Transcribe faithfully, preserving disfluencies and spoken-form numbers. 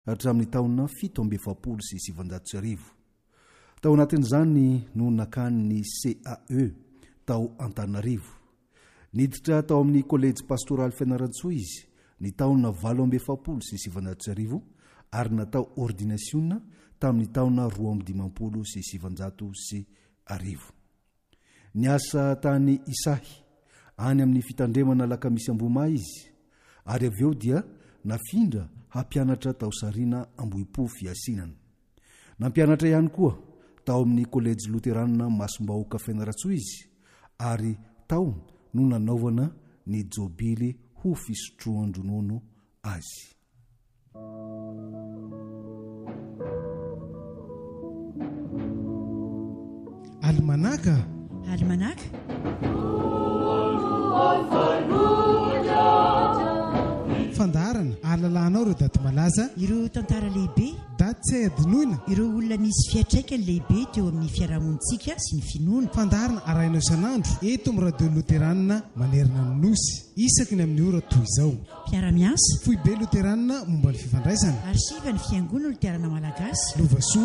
hatramin'ny taona fito amby efapolo sy sivanjato sy arivo. Tao anatin'izany no nakany C A E tao Antananarivo. Niditra tao amin'ny kolejy pastoraly Fianarantsoa izy ny taona valo amby efapolo sy sivanjato sy arivo ary natao ordinasiona tamin'ny taona roa amby dimampolo sy sivanjato sy arivo. Niasa tany Isahy any amin'ny fitandremana Lakamisy Amboma izy ary avy eo dia nafindra hampianatra tao Sarina Ambohipo Fiasinana. Nampianatra ihany koa tao amin'ny kolejy Loteranina Masombahoaka Fianarantsoa izy ary tao no nanaovana ny jobily ho fisotroan-dronono azy. Almanaka Almanaka fandarana alalanao ireo daty malaza, ireo tantara lehibe, daty tsy adinoina, ireo olona misy fiatraikany lehibe teo amin'ny fiarahamonitsika sy ny finoana. Fandarana arainao isan'andro eto amin'ny radio Loteranina Manerana ny Nosy isaky ny amin'ny ora toy izao. Mpiara-miasa Foibe Loteranina momba ny fifandraisana, arsiva ny fiangonana Loterana Malagasy, Lovasoa